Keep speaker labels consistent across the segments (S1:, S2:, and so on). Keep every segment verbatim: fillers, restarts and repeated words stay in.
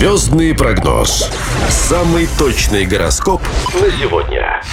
S1: Звездный прогноз. Самый точный гороскоп на сегодня.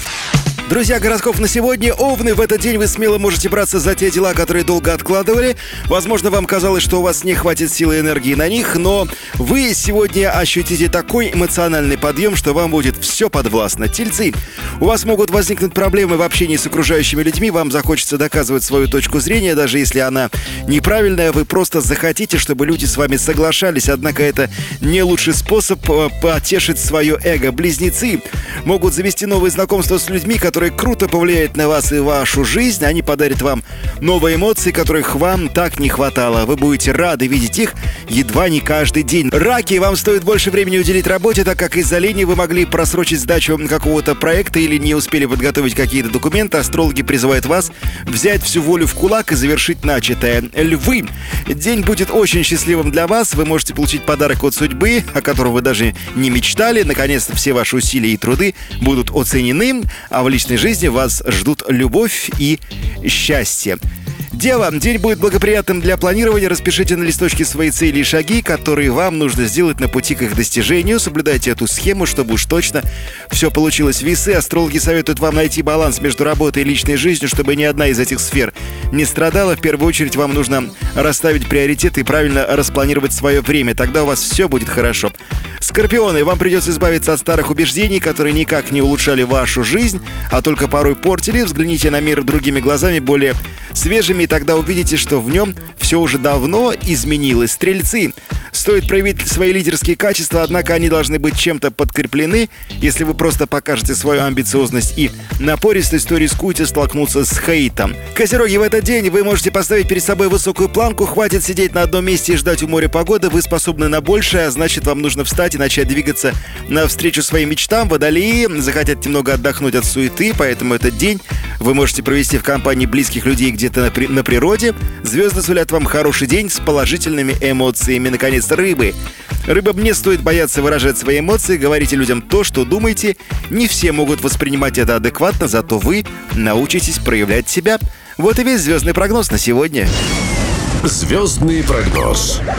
S2: Друзья, гороскоп на сегодня. Овны, в этот день вы смело можете браться за те дела, которые долго откладывали. Возможно, вам казалось, что у вас не хватит силы и энергии на них, но вы сегодня ощутите такой эмоциональный подъем, что вам будет все подвластно. Тельцы, у вас могут возникнуть проблемы в общении с окружающими людьми, вам захочется доказывать свою точку зрения, даже если она неправильная, вы просто захотите, чтобы люди с вами соглашались, однако это не лучший способ потешить свое эго. Близнецы могут завести новые знакомства с людьми, которые которые круто повлияют на вас и вашу жизнь. Они подарят вам новые эмоции, которых вам так не хватало. Вы будете рады видеть их едва не каждый день. Раки, вам стоит больше времени уделить работе, так как из-за лени вы могли просрочить сдачу какого-то проекта или не успели подготовить какие-то документы. Астрологи призывают вас взять всю волю в кулак и завершить начатое. Львы, день будет очень счастливым для вас. Вы можете получить подарок от судьбы, о котором вы даже не мечтали. Наконец-то все ваши усилия и труды будут оценены, а в личной жизни вас ждут любовь и счастье. Дева, день будет благоприятным для планирования. Распишите на листочке свои цели и шаги, которые вам нужно сделать на пути к их достижению. Соблюдайте эту схему, чтобы уж точно все получилось. Весы, астрологи советуют вам найти баланс между работой и личной жизнью, чтобы ни одна из этих сфер не страдала. В первую очередь вам нужно расставить приоритеты и правильно распланировать свое время. Тогда у вас все будет хорошо. Скорпионы, вам придется избавиться от старых убеждений, которые никак не улучшали вашу жизнь, а только порой портили. Взгляните на мир другими глазами, более свежими, и тогда увидите, что в нем все уже давно изменилось. Стрельцы, стоит проявить свои лидерские качества, однако они должны быть чем-то подкреплены. Если вы просто покажете свою амбициозность и напористость, то рискуете столкнуться с хейтом. Козероги, в этот день вы можете поставить перед собой высокую планку, хватит сидеть на одном месте и ждать у моря погоды, вы способны на большее, а значит, вам нужно встать и начать двигаться навстречу своим мечтам. Водолеи захотят немного отдохнуть от суеты, поэтому этот день вы можете провести в компании близких людей где-то на, при... на природе. Звезды сулят вам хороший день с положительными эмоциями. Наконец, рыбы. Рыбам не стоит бояться выражать свои эмоции, говорите людям то, что думаете. Не все могут воспринимать это адекватно, зато вы научитесь проявлять себя. Вот и весь звездный прогноз на сегодня.
S1: Звездный прогноз.